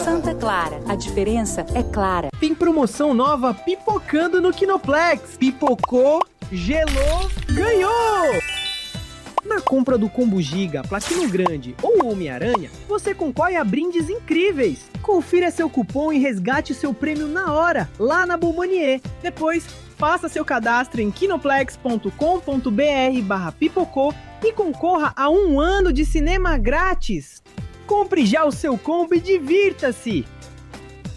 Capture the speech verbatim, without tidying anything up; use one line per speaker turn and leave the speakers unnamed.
Santa Clara. A diferença é clara.
Tem promoção nova pipocando no Kinoplex. Pipocou, gelou, ganhou! Na compra do Combo Giga, Platino Grande ou Homem-Aranha, você concorre a brindes incríveis. Confira seu cupom e resgate seu prêmio na hora, lá na Bomanier. Depois, faça seu cadastro em kinoplex ponto com ponto br barra pipocô e concorra a um ano de cinema grátis. Compre já o seu combo e divirta-se!